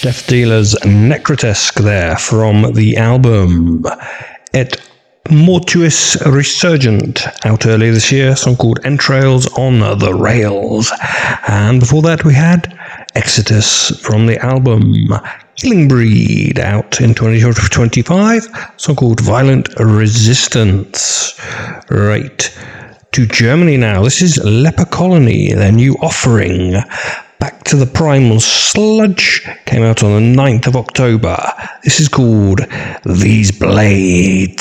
Death Dealer's Necrotesque there from the album Et Mortuis Resurgent, out earlier this year, a song called Entrails on the Rails. And before that we had Exodus from the album Healing Breed, out in 2025, a song called Violent Resistance. Right, to Germany now. This is Leper Colony, their new offering, Back to the Primal Sludge, came out on the 9th of October. This is called These Blades.